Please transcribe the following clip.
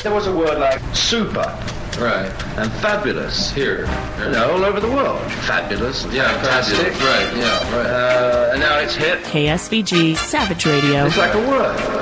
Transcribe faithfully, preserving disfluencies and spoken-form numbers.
There was a word like super. Right. And fabulous. Here. You know, all over the world. Fabulous. Yeah, fantastic. Fabulous. Right, yeah, right. Uh, and now it's hit. K S V G Savage Radio. It's like a word.